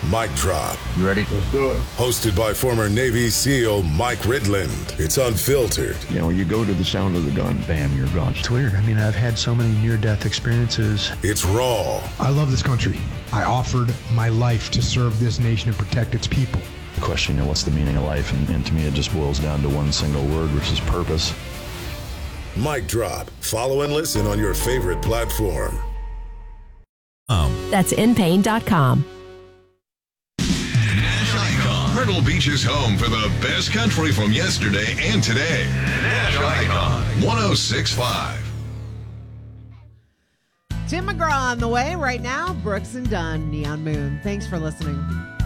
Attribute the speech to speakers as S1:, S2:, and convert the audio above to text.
S1: Mic Drop.
S2: You ready?
S3: Let's do it.
S1: Hosted by former Navy SEAL Mike Ridland. It's unfiltered.
S3: You know, you go to the sound of the gun, bam, you're gone.
S2: It's weird. I mean, I've had so many near-death experiences.
S1: It's raw.
S4: I love this country. I offered my life to serve this nation and protect its people.
S5: The question, what's the meaning of life? And to me, it just boils down to one single word, which is purpose.
S1: Mic Drop. Follow and listen on your favorite platform.
S6: That's inpain.com.
S7: Nash Icon. Myrtle Beach is home for the best country from yesterday and today. Nash Icon 106.5.
S8: Tim McGraw on the way right now. Brooks and Dunn, Neon Moon. Thanks for listening.